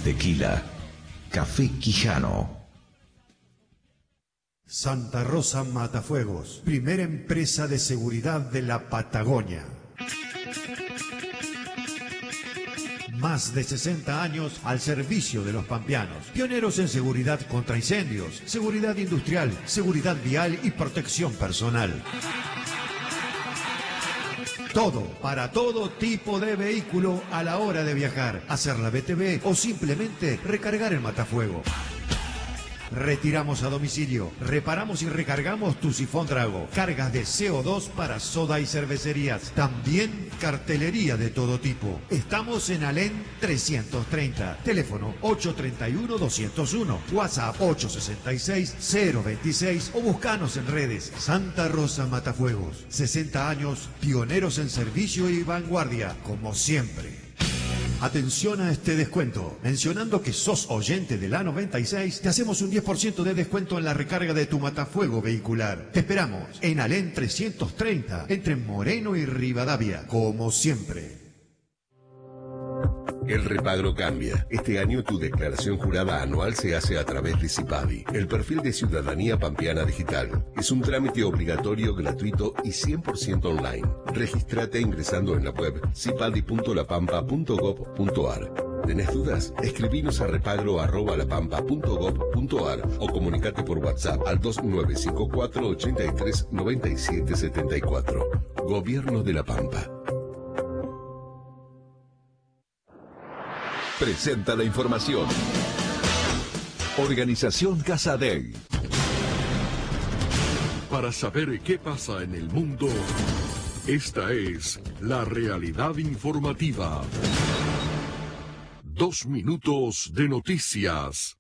tequila. Café Quijano. Santa Rosa Matafuegos, primera empresa de seguridad de la Patagonia. Más de 60 años al servicio de los pampeanos. Pioneros en seguridad contra incendios, seguridad industrial, seguridad vial y protección personal. Todo, para todo tipo de vehículo a la hora de viajar, hacer la BTV o simplemente recargar el matafuego. Retiramos a domicilio, reparamos y recargamos tu sifón Drago, cargas de CO2 para soda y cervecerías, también cartelería de todo tipo. Estamos en Alén 330, teléfono 831-201, WhatsApp 866-026 o buscanos en redes. Santa Rosa Matafuegos, 60 años, pioneros en servicio y vanguardia, como siempre. Atención a este descuento. Mencionando que sos oyente de la 96, te hacemos un 10% de descuento en la recarga de tu matafuego vehicular. Te esperamos en Alén 330, entre Moreno y Rivadavia, como siempre. El repagro cambia. Este año tu declaración jurada anual se hace a través de CIPADI, el perfil de ciudadanía pampeana digital. Es un trámite obligatorio, gratuito y 100% online. Regístrate ingresando en la web cipadi.lapampa.gov.ar. ¿Tenés dudas? Escribinos a repagro@lapampa.gov.ar o comunicate por WhatsApp al 2954 83 97 74. Gobierno de La Pampa. Presenta la información. Organización Casa Dei. Para saber qué pasa en el mundo, esta es la realidad informativa. 2 minutos de noticias.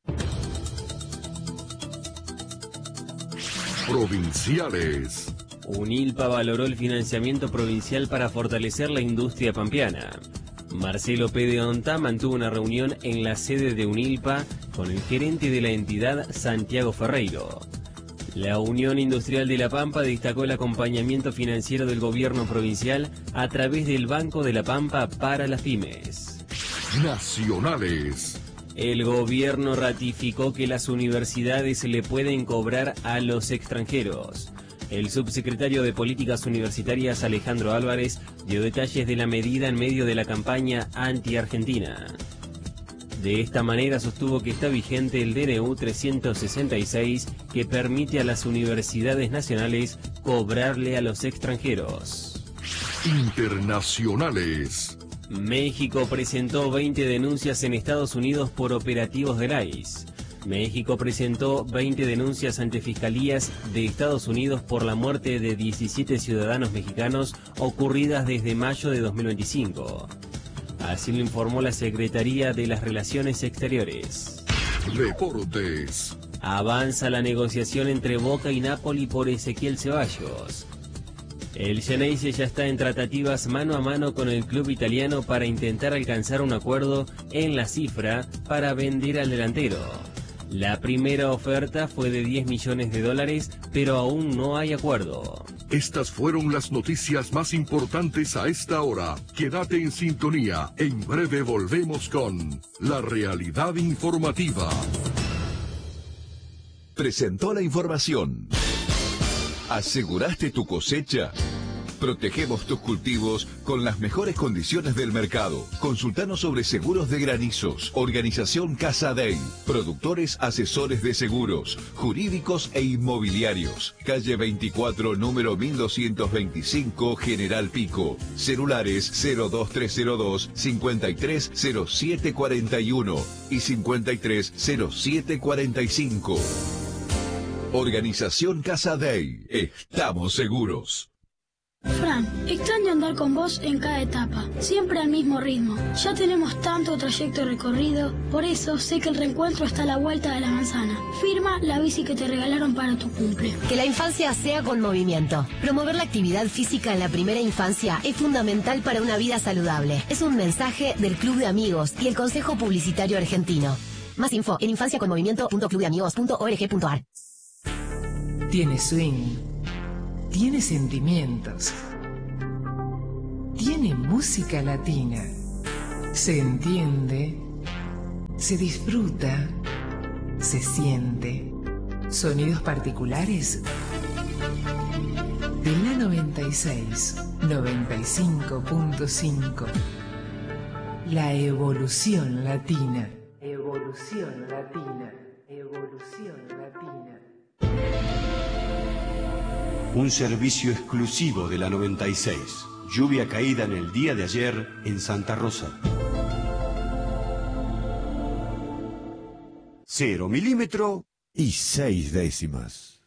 Provinciales. UNILPA valoró el financiamiento provincial para fortalecer la industria pampeana. Marcelo Pedeonta mantuvo una reunión en la sede de UNILPA con el gerente de la entidad, Santiago Ferreiro. La Unión Industrial de La Pampa destacó el acompañamiento financiero del gobierno provincial a través del Banco de La Pampa para las pymes. Nacionales. El gobierno ratificó que las universidades le pueden cobrar a los extranjeros. El subsecretario de Políticas Universitarias, Alejandro Álvarez, dio detalles de la medida en medio de la campaña anti-Argentina. De esta manera sostuvo que está vigente el DNU 366, que permite a las universidades nacionales cobrarle a los extranjeros. Internacionales. México presentó 20 denuncias en Estados Unidos por operativos del ICE. México presentó 20 denuncias ante fiscalías de Estados Unidos por la muerte de 17 ciudadanos mexicanos ocurridas desde mayo de 2025. Así lo informó la Secretaría de las Relaciones Exteriores. Deportes. Avanza la negociación entre Boca y Napoli por Ezequiel Ceballos. El Xeneize ya está en tratativas mano a mano con el club italiano para intentar alcanzar un acuerdo en la cifra para vender al delantero. La primera oferta fue de $10 millones, pero aún no hay acuerdo. Estas fueron las noticias más importantes a esta hora. Quédate en sintonía. En breve volvemos con la realidad informativa. Presentó la información. ¿Aseguraste tu cosecha? Protegemos tus cultivos con las mejores condiciones del mercado. Consultanos sobre seguros de granizos. Organización Casa Dei. Productores asesores de seguros, jurídicos e inmobiliarios. Calle 24, número 1225, General Pico. Celulares 02302 530741 y 530745. Organización Casa Dei. Estamos seguros. Fran, extraño andar con vos en cada etapa, siempre al mismo ritmo. Ya tenemos tanto trayecto recorrido, por eso sé que el reencuentro está a la vuelta de la manzana. Firma la bici que te regalaron para tu cumple. Que la infancia sea con movimiento. Promover la actividad física en la primera infancia es fundamental para una vida saludable. Es un mensaje del Club de Amigos y el Consejo Publicitario Argentino. Más info en infanciaconmovimiento.clubdeamigos.org.ar. Tiene swing. Tiene sentimientos. Tiene música latina. Se entiende Se disfruta, se siente. Sonidos particulares de la 96, 95.5. La evolución latina. Evolución latina. Evolución latina. Un servicio exclusivo de la 96. Lluvia caída en el día de ayer en Santa Rosa. 0 milímetros y 6 décimas.